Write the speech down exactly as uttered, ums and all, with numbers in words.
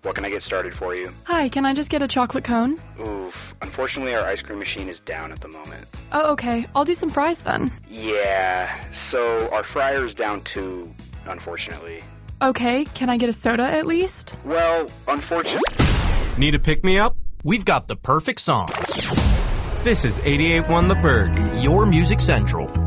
What can I get started for you? Hi, can I just get a chocolate cone? Oof. Unfortunately, our ice cream machine is down at the moment. Oh, okay. I'll do some fries then. Yeah, so our fryer's down too, unfortunately. Okay, can I get a soda at least? Well, unfortunately... Need a pick-me-up? We've got the perfect song. This is eighty-eight point one The Bird, your music central.